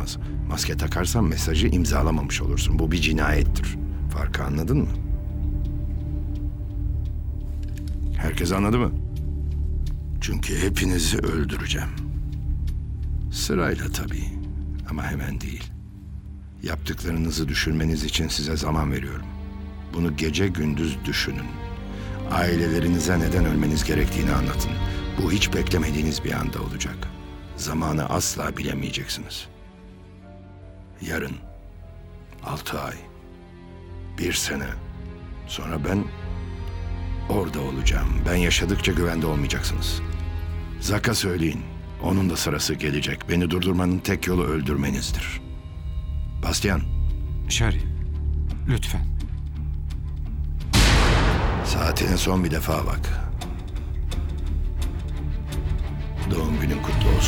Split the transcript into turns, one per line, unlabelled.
olmaz. Maske takarsan mesajı imzalamamış olursun. Bu bir cinayettir. Farkı anladın mı? Herkes anladı mı? Çünkü hepinizi öldüreceğim. Sırayla tabii. Ama hemen değil. Yaptıklarınızı düşünmeniz için size zaman veriyorum. Bunu gece gündüz düşünün. Ailelerinize neden ölmeniz gerektiğini anlatın. Bu hiç beklemediğiniz bir anda olacak. Zamanı asla bilemeyeceksiniz. Yarın, 6 ay, 1 sene sonra ben orada olacağım. Ben yaşadıkça güvende olmayacaksınız. Zak'a söyleyin. Onun da sırası gelecek. Beni durdurmanın tek yolu öldürmenizdir. Bastian,
Sherry, lütfen.
saatine son bir defa bak. Doğum günün kutlu olsun.